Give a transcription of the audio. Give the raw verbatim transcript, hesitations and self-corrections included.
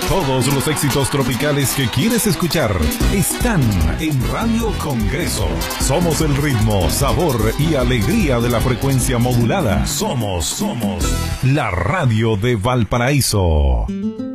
Todos los éxitos tropicales que quieres escuchar están en Radio Congreso. Somos el ritmo, sabor y alegría de la frecuencia modulada. Somos, somos la radio de Valparaíso.